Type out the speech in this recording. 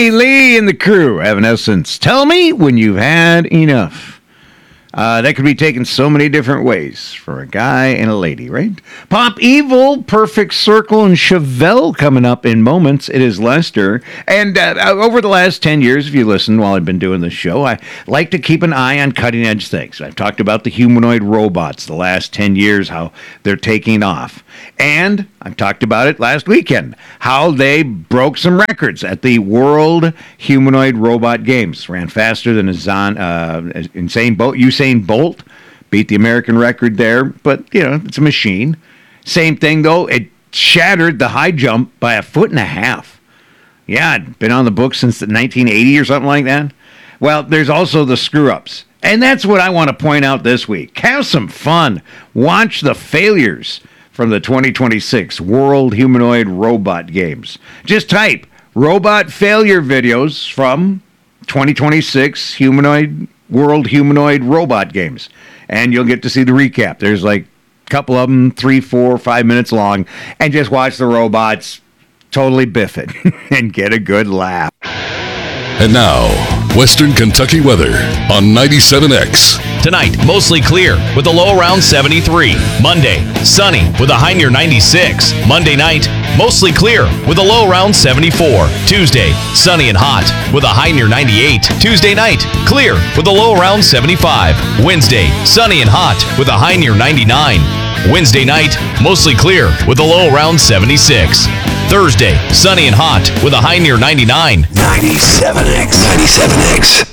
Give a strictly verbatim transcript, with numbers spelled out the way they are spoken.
Danny Lee and the crew, Evanescence. Tell me when you've had enough. Uh, that could be taken so many different ways for a guy and a lady, right? Pop Evil, Perfect Circle, and Chevelle coming up in moments. It is Lester. And uh, over the last ten years, if you listened while I've been doing this show, I like to keep an eye on cutting-edge things. I've talked about the humanoid robots the last ten years, how they're taking off. And I've talked about it last weekend, how they broke some records at the World Humanoid Robot Games. Ran faster than a Zon, uh, Usain Bolt. Usain Bolt beat the American record there, but, you know, it's a machine. Same thing, though. It shattered the high jump by a foot and a half. Yeah, it'd been on the books since nineteen eighty or something like that. Well, there's also the screw-ups. And that's what I want to point out this week. Have some fun. Watch the failures from the twenty twenty-six World Humanoid Robot Games. Just type robot failure videos from twenty twenty-six Humanoid World Humanoid Robot Games, and you'll get to see the recap. There's like a couple of them, three, four, five minutes long, and just watch the robots totally biff it and get a good laugh. And now, Western Kentucky weather on ninety-seven X. Tonight, mostly clear with a low around seventy-three. Monday, sunny with a high near ninety-six. Monday night, mostly clear with a low around seventy-four. Tuesday, sunny and hot with a high near ninety-eight. Tuesday night, clear with a low around seventy-five. Wednesday, sunny and hot with a high near ninety-nine. Wednesday night, mostly clear with a low around seventy-six. Thursday, sunny and hot with a high near ninety-nine. ninety-seven X. ninety-seven X.